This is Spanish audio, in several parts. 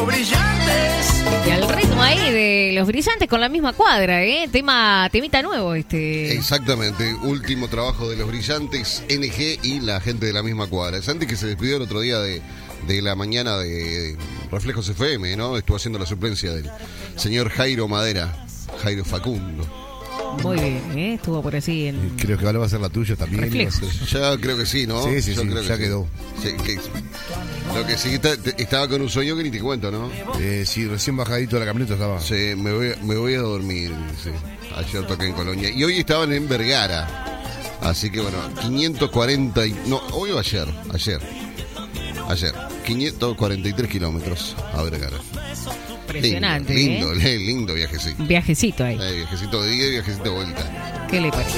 Y al ritmo ahí de Los Brillantes con la misma cuadra, temita nuevo Exactamente, último trabajo de Los Brillantes, NG y la gente de la misma cuadra. Santi que se despidió el otro día de la mañana de Reflejos FM, ¿no? Estuvo haciendo la suplencia del señor Jairo Madera, Jairo Facundo. Muy bien, estuvo por así en... Creo que ahora va a ser la tuya también. Ya creo que sí, ¿no? Sí, ya quedó. Sí, lo que sí estaba con un sueño que ni te cuento, ¿no? Sí, recién bajadito de la camioneta estaba. Sí, me voy a dormir, sí. Ayer toqué en Colonia. Y hoy estaban en Vergara. Así que bueno, 540... No, hoy o ayer. 543 kilómetros a Vergara. Impresionante. Lindo viajecito. Un viajecito ahí. Viajecito de ida y viajecito de vuelta. ¿Qué le parece?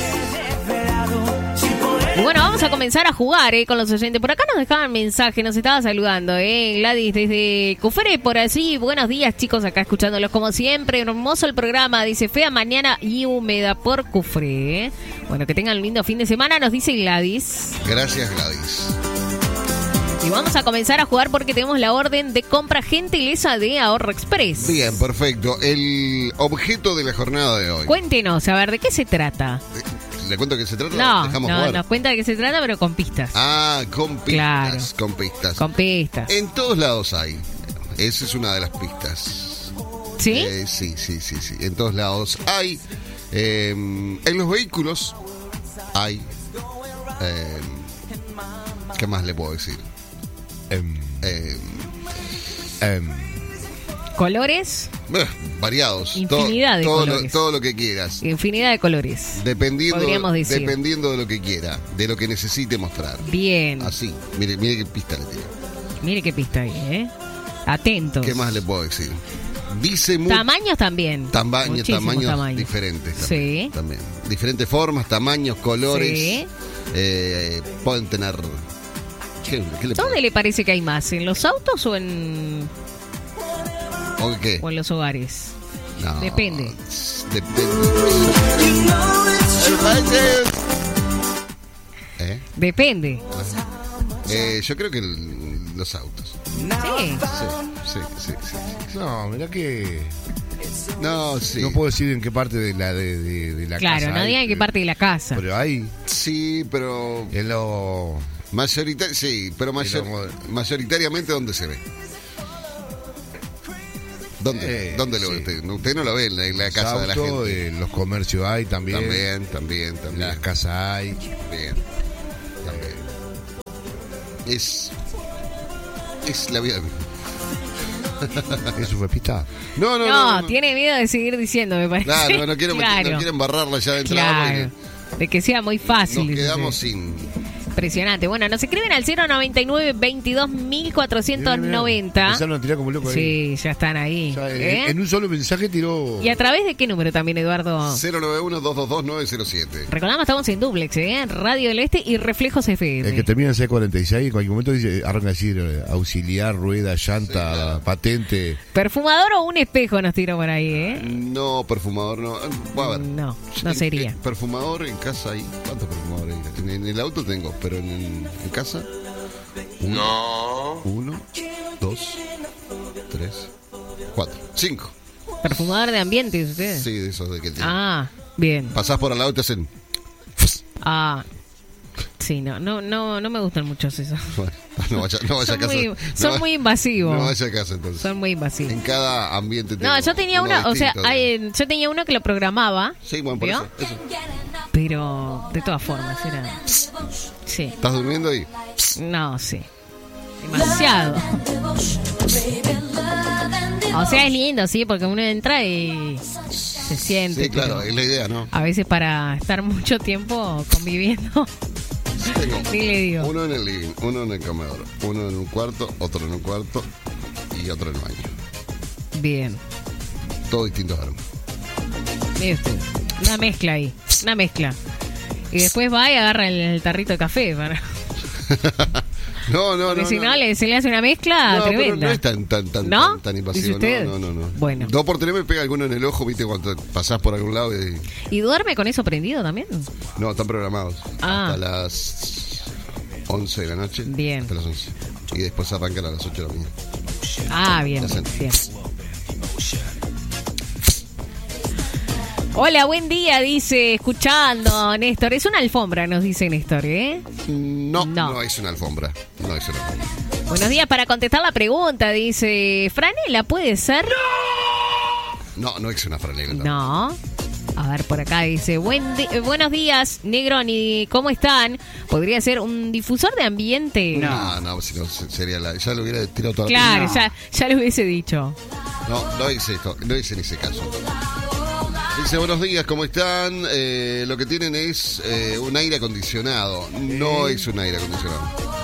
Y bueno, vamos a comenzar a jugar con los oyentes. Por acá nos dejaban mensaje, nos estaba saludando. Gladys desde Cufré, por así. Buenos días, chicos, acá escuchándolos como siempre. Hermoso el programa, dice fea mañana y húmeda por Cufré. Bueno, que tengan un lindo fin de semana, nos dice Gladys. Gracias, Gladys. Y vamos a comenzar a jugar porque tenemos la orden de compra gentileza de Ahorro Express. Bien, perfecto. El objeto de la jornada de hoy. Cuéntenos, a ver, ¿de qué se trata? ¿Le cuento de qué se trata? No, jugar. nos cuenta de qué se trata, pero con pistas. Con pistas. Claro. Con pistas. En todos lados hay. Esa es una de las pistas. ¿Sí? Sí. En todos lados hay. En los vehículos hay. ¿Qué más le puedo decir? ¿Colores? Variados. Infinidad de colores. Todo lo que quieras. Infinidad de colores. Dependiendo de lo que quiera, de lo que necesite mostrar. Bien. Así. Mire qué pista le tiro. Mire qué pista hay, Atentos. ¿Qué más le puedo decir? Dice tamaños también. Tamaños diferentes. Sí. También. Diferentes formas, tamaños, colores. Sí. Pueden tener... ¿Qué ¿Dónde le parece que hay más? ¿En los autos o en...? ¿O qué? ¿O en los hogares? No. Depende. Depende. Yo creo que los autos. Sí. No, mirá que... No, sí. No puedo decir en qué parte de la casa. Claro, no digan en qué parte de la casa. Pero hay. Sí, pero... En lo... mayoritariamente ¿dónde se ve? ¿Dónde lo ve usted? Usted no lo ve en la casa de la gente. En los comercios hay también. También. En las casas hay. Bien. También. Es la vida. ¿Eso fue pista? No, tiene miedo de seguir diciendo, me parece. Claro, no quiero embarrarla ya de entrada. Claro, de que sea muy fácil. Nos quedamos sin... Impresionante. Bueno, nos escriben al 099-22-1490. Empezaron a tirar como loco ahí. Sí, ya están ahí. En un solo mensaje tiró... ¿Y a través de qué número también, Eduardo? 091-222-907. Recordamos, estamos en Duplex, Radio del Este y Reflejos FM. El que termina en C46, en cualquier momento dice, arranca a decir auxiliar, rueda, llanta, patente. ¿Perfumador o un espejo nos tiró por ahí, No, perfumador no. A ver. No sería. Perfumador en casa hay. ¿Cuántos perfumadores hay? En el auto tengo, pero en casa. 1, 2, 3, 4, 5. ¿Perfumador de ambiente ustedes? Sí, de esos de que tienen. Bien. Pasás por al lado y te hacen. Sí, no me gustan mucho esos. Bueno, no vaya a casa. Son muy invasivos. No vaya a casa entonces. Son muy invasivos. En cada ambiente. No, yo tenía uno que lo programaba. Sí, bueno, por eso. Pero de todas formas era. Sí. ¿Estás durmiendo ahí? No, sí. Demasiado. O sea, es lindo, sí, porque uno entra y se siente. Sí, claro, es la idea, ¿no? A veces para estar mucho tiempo conviviendo. Tengo sí, le digo. Uno en el living, uno en el comedor, uno en un cuarto, otro en un cuarto y otro en el baño. Bien. Todo distinto, hermano. Mire usted, una mezcla ahí, una mezcla. Y después va y agarra el tarrito de café para... No. Porque si no, se le hace una mezcla tremenda. Pero no es tan invasivo. ¿Dice usted? No. Bueno. 2 por 3 me pega alguno en el ojo, viste, cuando pasás por algún lado. ¿Y duerme con eso prendido también? No, están programados. Hasta las 11 de la noche. Bien. Hasta las 11. Y después arrancan a las 8 de la mañana. Ah, bien, Hacen- bien. Hola, buen día, dice, escuchando, Néstor. Es una alfombra, nos dice Néstor, ¿eh? No, No. no es una alfombra. No es una alfombra. Buenos días, para contestar la pregunta, dice, ¿franela puede ser? No, no es una franela. tampoco. No. A ver, por acá dice, buenos días, Negroni, ¿cómo están? ¿Podría ser un difusor de ambiente? No, si no sería ya lo hubiera tirado todo. Claro, ya lo hubiese dicho. No es esto, no es en ese caso. Dice, buenos días, ¿cómo están? Lo que tienen es un aire acondicionado. No es un aire acondicionado.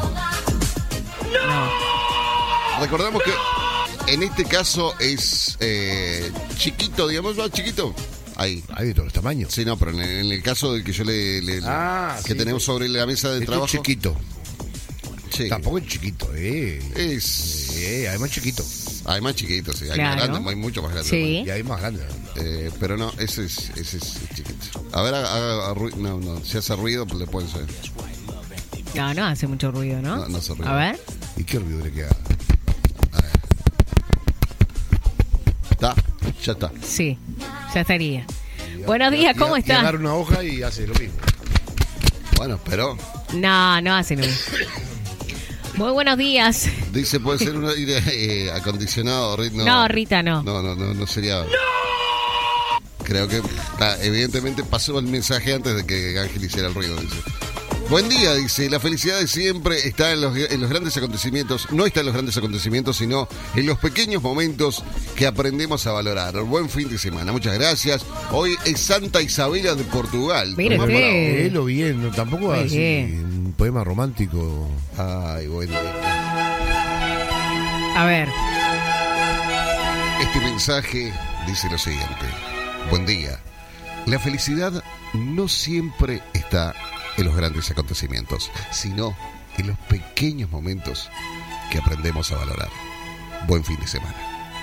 No. Recordamos que en este caso es chiquito, digamos, ¿no? Chiquito. Ahí. Hay de todos los tamaños. Sí, no, pero en el caso del que yo que sí, tenemos sobre la mesa de Este trabajo. es chiquito. Sí. Tampoco es chiquito, además chiquito. Hay más chiquitos, sí. Hay Claro. más grandes, hay mucho más grandes. Sí. Y hay más grandes. Pero no, ese es chiquito. A ver, haga ruido. No, si hace ruido, pues le pueden saber. No hace mucho ruido, ¿no? No hace ruido. A ver. ¿Y qué ruido le queda? ¿Está? Ya está. Sí, ya estaría. Buenos días, ¿cómo Y está? agarra una hoja y hace lo mismo. Bueno, pero No hace lo mismo. Muy buenos días. dice puede ser un aire acondicionado. No, Rita, no. No sería. Creo que evidentemente pasó el mensaje antes de que Ángel hiciera el ruido. Dice. Buen día, dice. La felicidad de siempre está en los grandes acontecimientos. No está en los grandes acontecimientos, sino en los pequeños momentos que aprendemos a valorar. Buen fin de semana. Muchas gracias. Hoy es Santa Isabela de Portugal. Mire Tomá usted. para- Léelo bien, no, tampoco Muy así bien. un poema romántico. Ay, buen día. A ver. Este mensaje dice lo siguiente. Buen día. La felicidad no siempre está en los grandes acontecimientos, sino en los pequeños momentos que aprendemos a valorar. Buen fin de semana.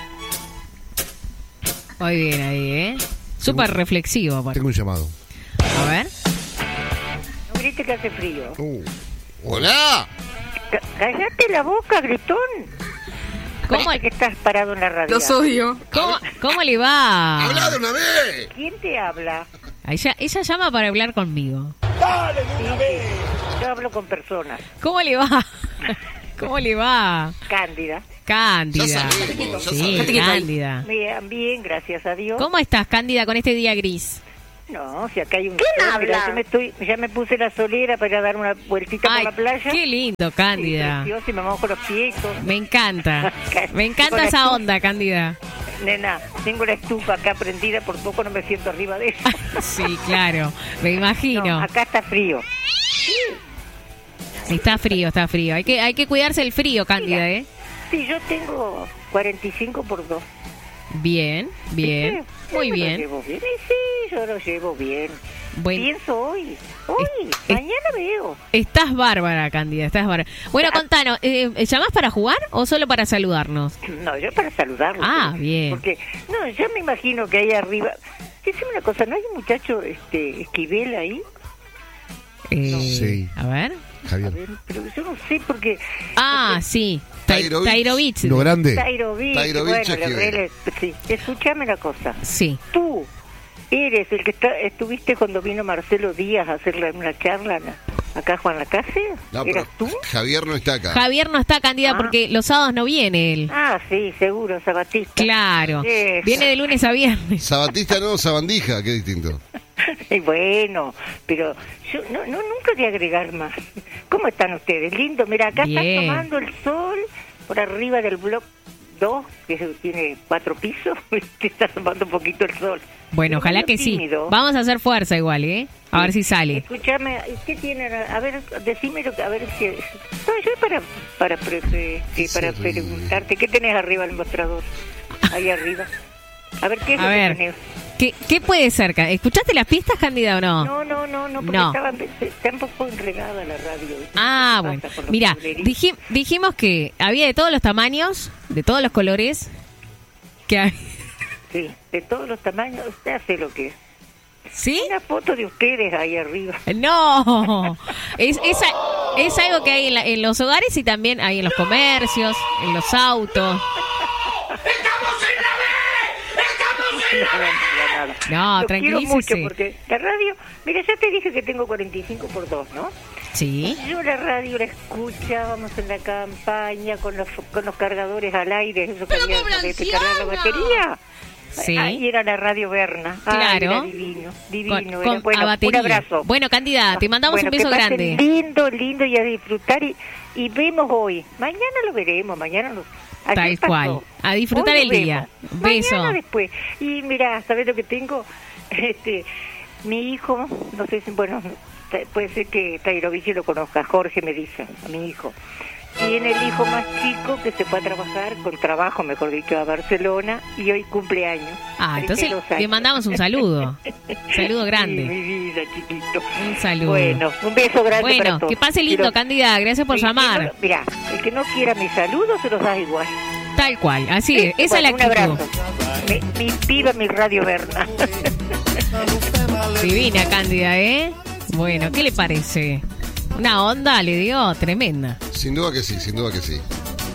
Muy bien ahí, ¿eh? Súper reflexivo, aparte. Tengo un llamado. A ver. No grites que hace frío. ¡Hola! Cállate la boca, gritón. ¿Cómo, Parece que estás parado en la radio. Los odio. cómo le va? ¡Habla de una vez! ¿Quién te habla? Ella llama para hablar conmigo. Sí. Yo hablo con personas. ¿Cómo le va? ¿Cómo le va? Cándida. Cándida. Ya sabemos, ya Sí, sabemos. Cándida. Bien, gracias a Dios. ¿Cómo estás, Cándida, con este día gris? No, si acá hay un... Mira, ya me puse la solera para ir a dar una vueltita Ay, por la playa. qué lindo, Sí, Cándida. precioso, y me mojo los pies. y todo. Me encanta. Me Con encanta la esa estufa. onda, Cándida. Nena, tengo la estufa acá prendida, por poco no me siento arriba de eso. Sí, claro. Me imagino. No, acá está frío. Está frío. Hay que cuidarse el frío, Cándida, Mira. ¿eh? Sí, yo tengo 45 por 2. Bien. Sí, Muy yo bien. Lo llevo bien. Y sí, yo lo llevo bien. Bueno, Pienso hoy. es- Mañana veo. estás bárbara, Cándida, estás bárbara. Bueno, contanos, ¿llamás para jugar o solo para saludarnos? No, yo para saludarlo. Ah, bien. Porque, no, ya me imagino que ahí arriba... Decime una cosa, ¿no hay un muchacho Esquivel ahí? Sí. A ver. A Javier. ver, pero yo no sé porque... Ah, sí. Tairovich. Tairovich. Uno grande. Tairovich, Tairovich bueno, Esquivel. sí. Escúchame una cosa. Sí. Tú eres el que estuviste cuando vino Marcelo Díaz a hacerle una charla acá a Juan Lacase. No, pero ¿Eras tú? Javier no está acá. Javier no está, Cándida, Ah. porque los sábados no viene él. Ah, sí, seguro, Sabatista. Claro. Eso. Viene de lunes a viernes. Sabatista no, Sabandija, qué distinto. Y bueno, pero yo nunca voy a agregar más. ¿Cómo están ustedes? Lindo, mira, acá Bien. está tomando el sol por arriba del bloque 2, que tiene 4 pisos, está tomando un poquito el sol. Bueno, Pero ojalá medio que sí. tímido. Vamos a hacer fuerza igual, ¿eh? A ver si sale. Escúchame, ¿qué tienen? A ver, decime lo que, a ver si... No, yo para preguntarte, ¿qué tenés arriba del mostrador? Ahí arriba. A ver, ¿qué es A lo que ver. tenés? ¿Qué puede ser? ¿Escuchaste las pistas, Cándida, o no? No, porque No. está un poco enredada la radio. ¿viste? Ah, ¿Qué bueno. pasa con los Mira, cableritos? dijimos que había de todos los tamaños, de todos los colores. Que hay... Sí, de todos los tamaños, usted hace lo que es. ¿Sí? Una foto de ustedes ahí arriba. No, es algo que hay en los hogares y también hay en los comercios, en los autos. No, Lo quiero mucho tranquilícese. porque la radio, mira, ya te dije que tengo 45x2, ¿no? Sí. Yo la radio la escuchábamos en la campaña con los cargadores al aire, eso que había que cargar la batería. Sí. Ahí era la radio Berna. Claro. Era divino, divino. Con Era, bueno, a batería. un abrazo. Bueno, Cándida, te mandamos Bueno, un beso que pasen grande. lindo y a disfrutar y vemos hoy. Mañana lo veremos, mañana lo... Ayer Tal pasó. cual. A disfrutar Hoy el lo día. vemos. Beso. Mañana después. Y mira, ¿sabes lo que tengo? Mi hijo, no sé si, bueno, puede ser que Tairovici lo conozca, Jorge me dice, a mi hijo. Tiene el hijo más chico que se fue a trabajar, con trabajo, mejor dicho, a Barcelona, y hoy cumpleaños. Entonces 32 le años. mandamos un saludo. Saludo Sí, grande. mi vida, chiquito. Un saludo. Bueno, un beso grande para Bueno, todos. que pase lindo, Quiero- Cándida. Gracias por el que llamar. no- Mira, el que no quiera mi saludo se los da igual. Tal cual. Así es. Esa es la Bueno, un actitud. abrazo. Viva mi Radio Berna. Divina, Cándida, ¿eh? Bueno, ¿qué le parece? Una onda, le digo, tremenda. Sin duda que sí, sin duda que sí.